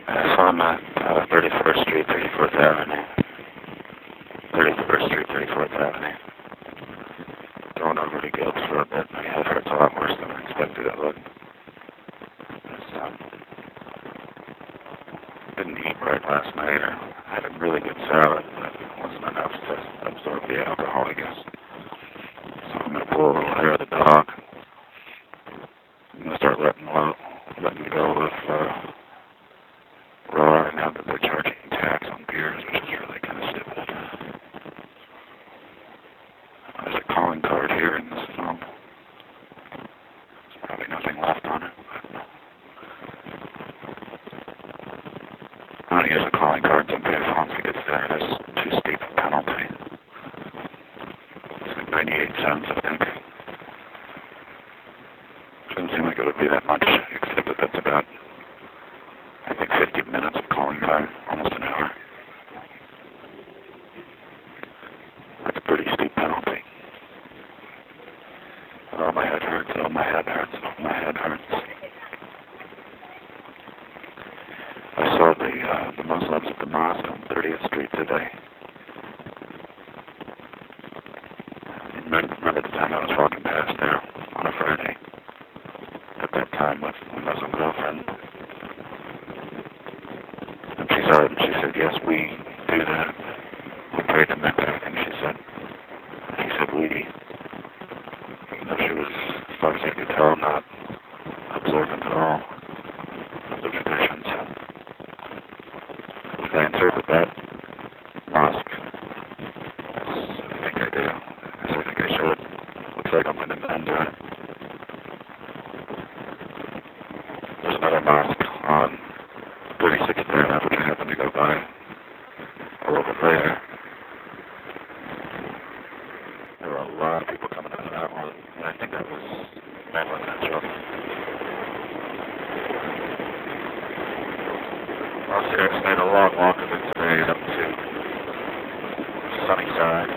So I'm at 31st Street, 34th Avenue. 31st Street, 34th Avenue. Going over to Gilbs for a bit. My head hurts a lot worse than I expected it would. Didn't eat right last night. I had a really good salad, but it wasn't enough to absorb the alcohol, I guess. So I'm going to pull a little hair of the dog. I'm going to start letting go of raw now that they're charging tax on beers, which is really kind of stupid. There's a calling card here in this phone. There's probably nothing left on it. I'm going to use a calling card to pay phones because there is too steep a penalty. It's like 98 cents, I think. Doesn't seem like it would be that much, except that that's about, I think, 50 minutes of calling time, almost an hour. That's a pretty steep penalty. Oh, my head hurts, oh, my head hurts, oh, my head hurts. I saw the Muslims at the mosque on 30th Street today. Remember the time I was walking past there on a Friday? At that time with my Muslim girlfriend. And she saw it and she said, yes, we do that. We pray to Mecca. And she said we, she was, as far as I could tell, not observant at all of the traditions. If I interpret that mosque, I think I do. I think I should. Looks like I'm going to enter it. There's another mosque on 36th Avenue, which I happened to go by a little bit later. There were a lot of people coming out of that one, and I think that was residential. Well, seriously, I made a long walk of it today up to Sunnyside,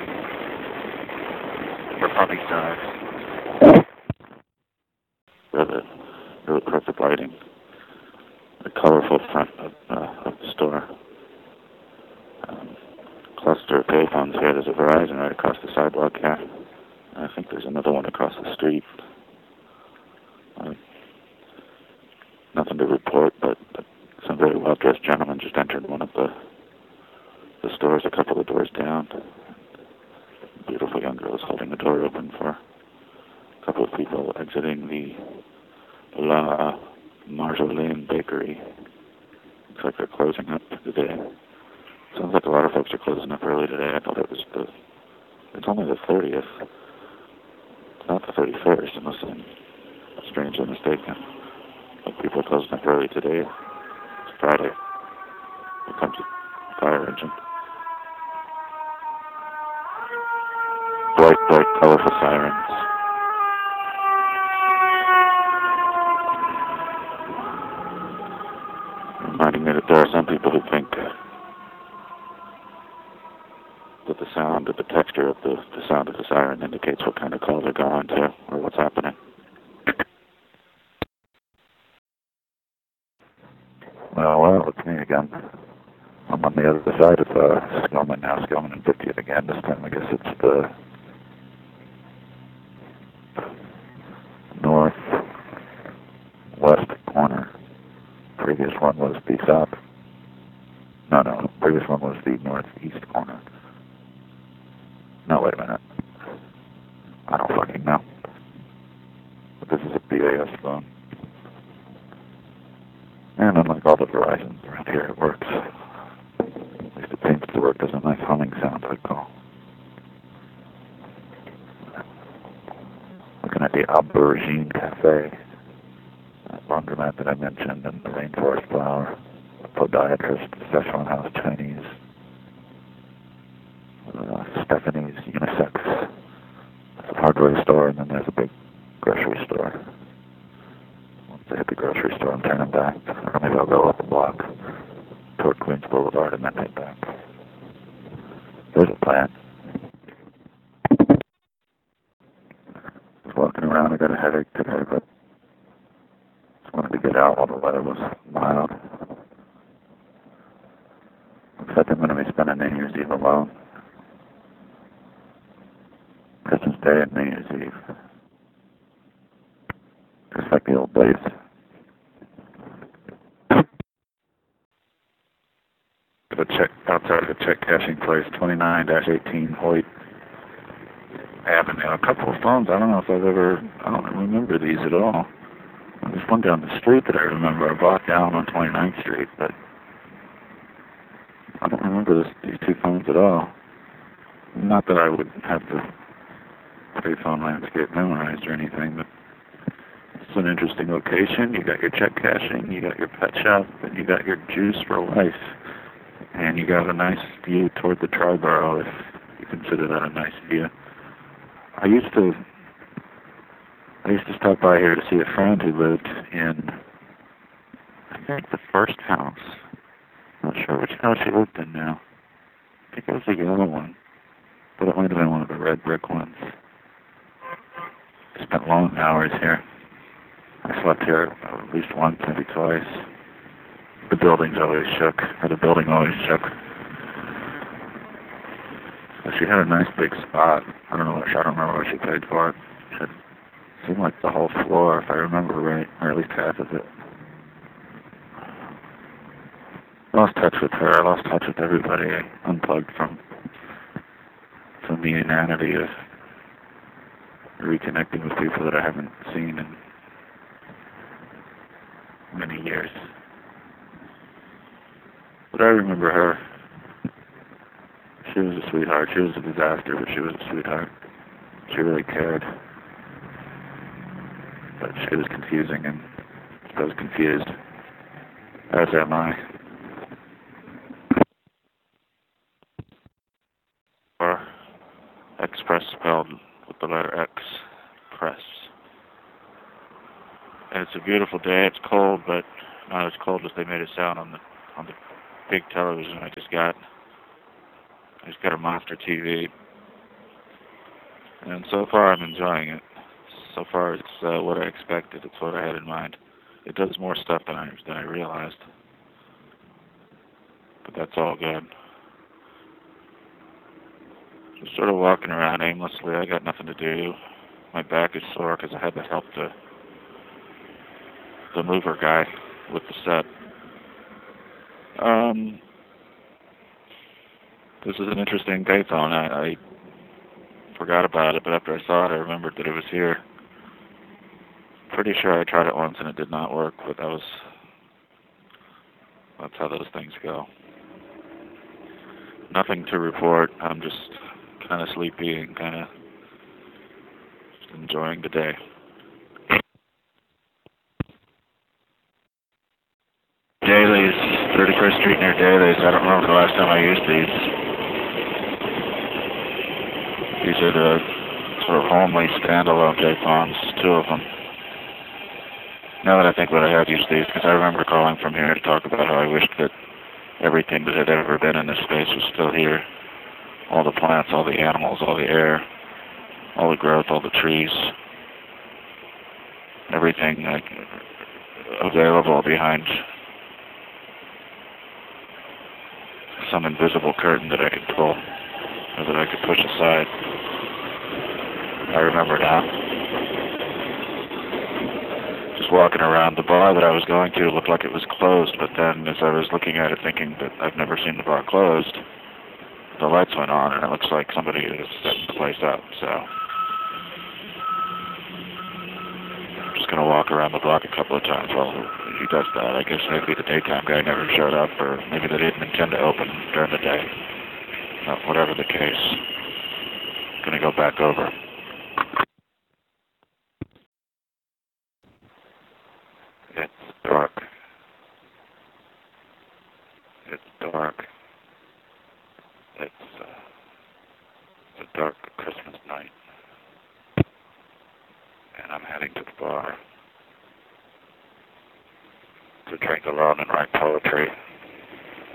or Sunnyside. Really perfect lighting. The colorful front of the store. Cluster of payphones here. There's a Verizon right across the sidewalk here. I think there's another one across the street. Nothing to report, but some very well-dressed gentleman just entered one of the stores a couple of doors down. A beautiful young girl is holding the door open for a couple of people exiting the La Marjolaine Bakery. Looks like they're closing up today. Sounds like a lot of folks are closing up early today. I thought it was it's only the 30th. It's not the 31st, unless I'm strangely mistaken. But people are closing up early today. It's Friday. Here comes a fire engine. Bright, colorful sirens. Reminding me that there are some people who think that the sound, that the texture of the sound of the siren indicates what kind of call they're going to or what's happening. Well, it's me again. I'm on the other side of Skillman now, Skillman and 50th again. This time I guess it's the northwest corner. Previous one was the south. No, previous one was the northeast corner. No, wait a minute. I don't fucking know. But this is a BAS phone. And unlike all the Verizons around here, it works. At least it seems to work. There's a nice humming sound to the call. Looking at the Aubergine Cafe, that laundromat that I mentioned, and the Rainforest Flower, the podiatrist, Szechuan House Chinese, Stephanie's Unisex, it's a hardware store, and then there's a big grocery store. Once I hit the grocery store, I'm turning back, or maybe I'll go up a block toward Queens Boulevard and then head back. There's a plan. I was walking around, I got a headache today, but just wanted to get out while the weather was mild. like I'm going to be spending New Year's Eve alone. Christmas Day and New Year's Eve. Just like the old days. The check outside of the check cashing place, 29-18 Hoyt Avenue. A couple of phones. I don't know if I don't remember these at all. There's one down the street that I remember. I bought down on 29th Street, but I don't remember these two phones at all. Not that I would have the payphone landscape memorized or anything, but it's an interesting location. You got your check cashing, you got your pet shop, and you got your Juice for Life. And you got a nice view toward the Triborough, if you consider that a nice view. I used to stop by here to see a friend who lived in, I think, the first house. I'm not sure which house he lived in now. I think it was the yellow one, but it might have been one of the red brick ones. I spent long hours here. I slept here at least once, maybe twice. The building always shook. She had a nice big spot. I don't remember what she paid for it. It seemed like the whole floor, if I remember right, or at least half of it. Lost touch with her. I lost touch with everybody. I unplugged from the inanity of reconnecting with people that I haven't seen in many years. But I remember her. She was a sweetheart. She was a disaster, but she was a sweetheart. She really cared. But she was confusing, and I was confused. As am I. Or Express spelled with the letter X. Press. And it's a beautiful day. It's cold, but not as cold as they made it sound on the big television I just got. I just got a monster TV, and so far I'm enjoying it. So far it's what I expected. It's what I had in mind. It does more stuff than I realized, but that's all good. Just sort of walking around aimlessly. I got nothing to do. My back is sore because I had to help the mover guy with the set. This is an interesting payphone. I forgot about it, but after I saw it, I remembered that it was here. Pretty sure I tried it once and it did not work, but that's how those things go. Nothing to report. I'm just kind of sleepy and kind of just enjoying the day. Daly's, 31st Street near Daly's. I don't remember the last time I used these. These are the sort of homely standalone payphones, two of them. Now that I think about it, I have used these because I remember calling from here to talk about how I wished that everything that had ever been in this space was still here. All the plants, all the animals, all the air, all the growth, all the trees. Everything available behind some invisible curtain that I could pull, or that I could push aside. I remember now. Just walking around, the bar that I was going to looked like it was closed, but then as I was looking at it thinking that I've never seen the bar closed, the lights went on and it looks like somebody is setting the place up, so I'm just going to walk around the block a couple of times while he does that. I guess maybe the daytime guy never showed up, or maybe they didn't intend to open during the day. Whatever the case, I'm going to go back over. It's dark. It's dark. It's a dark Christmas night. And I'm heading to the bar to drink alone and write poetry.